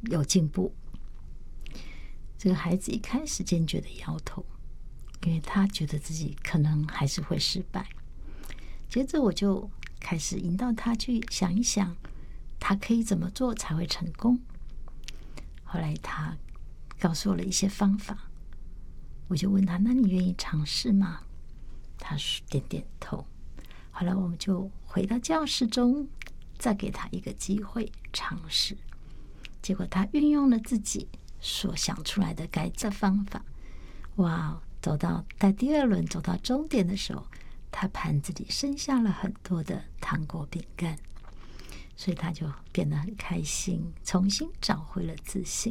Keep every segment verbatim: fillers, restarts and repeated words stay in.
有进步。这个孩子一开始坚决的摇头，因为他觉得自己可能还是会失败。接着我就开始引导他去想一想，他可以怎么做才会成功。后来他告诉我了一些方法，我就问他：那你愿意尝试吗？他点点头。后来我们就回到教室中，再给他一个机会尝试。结果他运用了自己所想出来的改正方法，哇，走到在第二轮走到终点的时候，他盘子里剩下了很多的糖果饼干，所以他就变得很开心，重新找回了自信。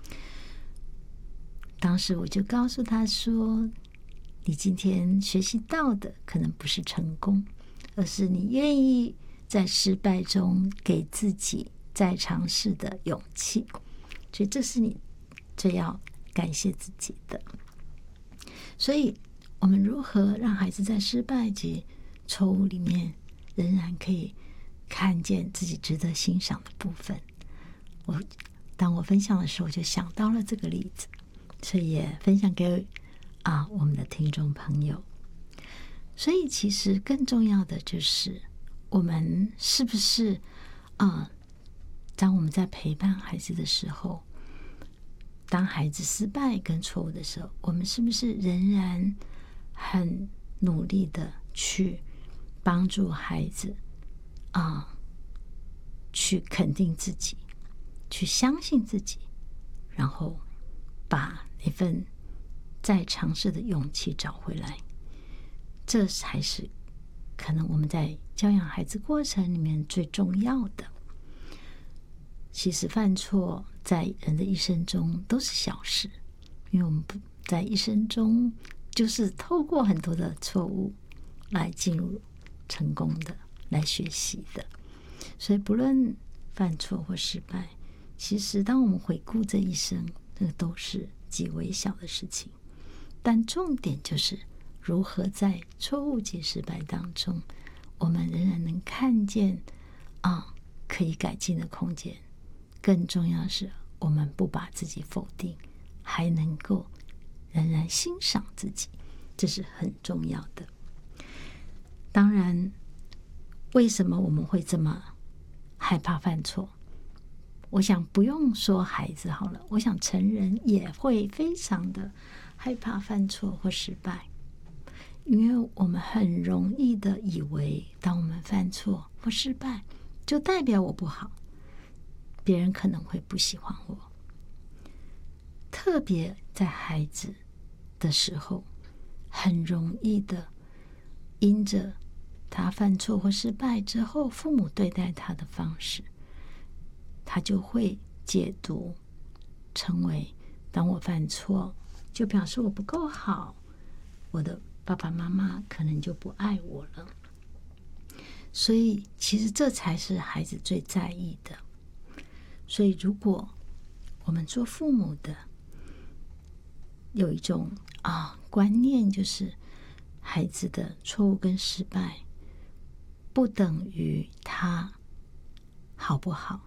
当时我就告诉他说，你今天学习到的可能不是成功，而是你愿意在失败中给自己再尝试的勇气，所以这是你最要感谢自己的。所以我们如何让孩子在失败及错误里面仍然可以看见自己值得欣赏的部分？我当我分享的时候，我就想到了这个例子，所以也分享给啊我们的听众朋友。所以其实更重要的就是我们是不是啊，当我们在陪伴孩子的时候，当孩子失败跟错误的时候，我们是不是仍然很努力的去帮助孩子啊，去肯定自己，去相信自己，然后把那份再尝试的勇气找回来？这才是可能我们在教养孩子过程里面最重要的。其实犯错在人的一生中都是小事，因为我们在一生中就是透过很多的错误来进入成功的，来学习的。所以不论犯错或失败，其实当我们回顾这一生，这都是极微小的事情。但重点就是如何在错误及失败当中，我们仍然能看见啊可以改进的空间。更重要的是，我们不把自己否定，还能够仍然欣赏自己，这是很重要的。当然，为什么我们会这么害怕犯错？我想不用说孩子好了，我想成人也会非常的害怕犯错或失败，因为我们很容易的以为，当我们犯错或失败，就代表我不好，别人可能会不喜欢我。特别在孩子的时候，很容易的因着他犯错或失败之后，父母对待他的方式，他就会解读成为，当我犯错就表示我不够好，我的爸爸妈妈可能就不爱我了。所以其实这才是孩子最在意的。所以如果我们做父母的有一种啊观念，就是孩子的错误跟失败不等于他好不好，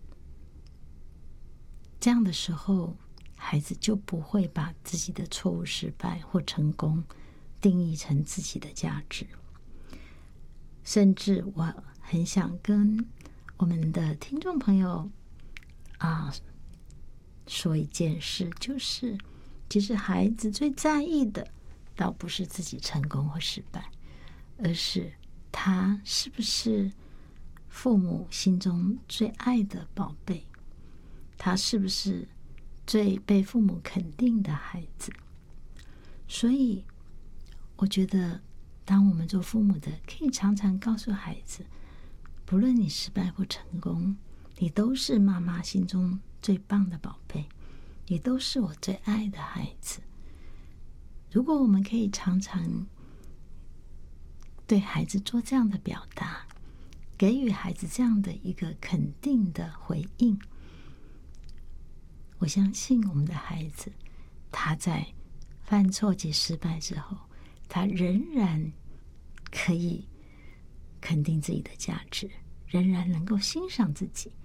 这样的时候，孩子就不会把自己的错误、失败或成功定义成自己的价值。甚至我很想跟我们的听众朋友啊说一件事，就是其实孩子最在意的倒不是自己成功或失败，而是他是不是父母心中最爱的宝贝，他是不是最被父母肯定的孩子。所以我觉得当我们做父母的，可以常常告诉孩子，不论你失败或成功，你都是妈妈心中最棒的宝贝，你都是我最爱的孩子。如果我们可以常常对孩子做这样的表达，给予孩子这样的一个肯定的回应，我相信我们的孩子，他在犯错及失败之后，他仍然可以肯定自己的价值，仍然能够欣赏自己，